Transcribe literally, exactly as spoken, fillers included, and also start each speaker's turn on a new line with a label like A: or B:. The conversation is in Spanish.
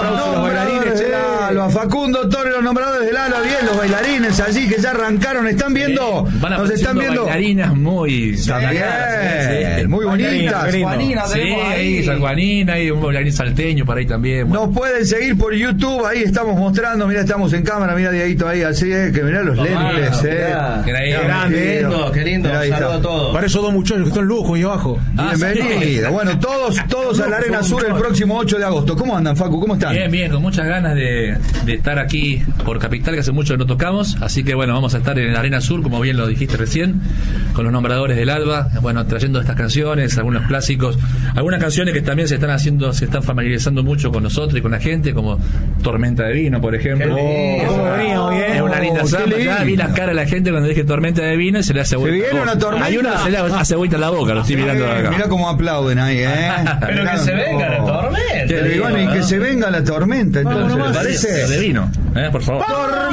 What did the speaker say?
A: Los bailarines del Alba, Facundo Torres, los nombradores del Alba, bien, los bailarines allí que ya arrancaron, ¿están viendo?
B: Van
A: Nos están viendo.
B: Bailarinas muy
A: bien, sí, sí. Muy bonitas.
B: San Juanina, sí, ahí, San Juanina, y un bailarín salteño para ahí también.
A: Bueno. Nos pueden seguir por YouTube, ahí estamos mostrando, mira, estamos en cámara, mira Dieguito ahí, así es, que mirá los lentes, eh.
C: Qué lindo, qué lindo, saludo a todos.
D: Para esos dos muchachos que están lujos ahí abajo.
A: Bienvenido. Bueno, todos, todos a la Arena Sur el próximo ocho de agosto. ¿Cómo andan, Facu? ¿Cómo están?
B: Bien, bien, con muchas ganas de, de estar aquí por Capital, que hace mucho que no tocamos, así que bueno, vamos a estar en la Arena Sur, como bien lo dijiste recién, con los nombradores del Alba, bueno, trayendo estas canciones, algunos clásicos, algunas canciones que también se están haciendo, se están familiarizando mucho con nosotros y con la gente, como Tormenta de Vino, por ejemplo.
D: Oh,
B: es una linda samba. Ya vi las caras de la gente cuando dije Tormenta de Vino y se le hace vuelta.
A: Se viene una tormenta.
B: Hay una se le hace vuelta en la boca, lo estoy mirando acá.
A: Mirá cómo aplauden ahí, eh.
C: Pero que se venga la tormenta.
A: Y bueno, y que se venga la tormenta, entonces, ¿les parece?
B: De vino, eh, por favor.